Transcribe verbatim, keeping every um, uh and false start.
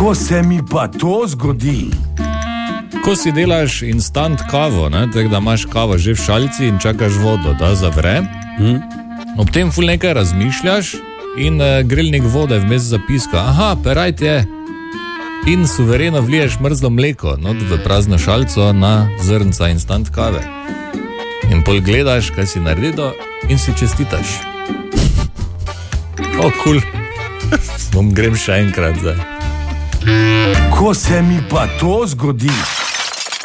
Ko se mi pa to zgodi? Ko si delaš instant kavo, ne, tako da imaš kavo že v šalici in čakaš vodo, da zavre, hmm. ob tem ful nekaj razmišljaš in uh, grelnik vode vmes zapiska, aha, perajt je, in suvereno vliješ mrzlo mleko not v prazno šalico na zrnca instant kave. In pol gledaš, kaj si naredil in si čestitaš. O, kul. Bom grem še enkrat zdaj. Ko se mi pa to zgodi?